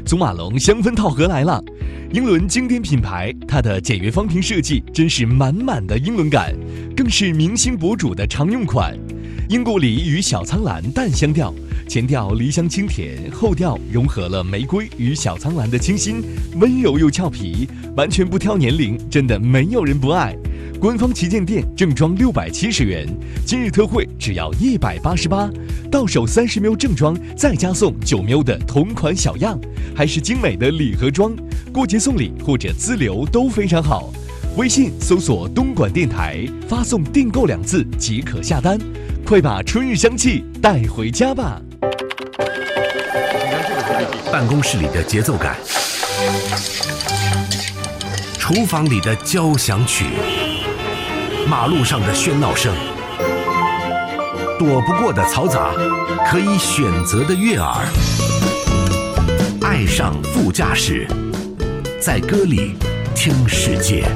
祖马龙香氛套盒来了，英伦经典品牌，它的简约方瓶设计真是满满的英伦感，更是明星博主的常用款。英古梨与小苍兰淡香调，前调梨香清甜，后调融合了玫瑰与小苍兰的清新，温柔又俏皮，完全不挑年龄，真的没有人不爱。官方旗舰店正装670元，今日特惠只要188，到手30ml正装，再加送9ml的同款小样，还是精美的礼盒装，过节送礼或者自留都非常好。微信搜索东莞电台，发送订购2字即可下单，快把春日香气带回家吧。 办公室里的节奏感，厨房里的交响曲，马路上的喧闹声，躲不过的嘈杂，可以选择的悦耳。爱上副驾驶，在歌里听世界。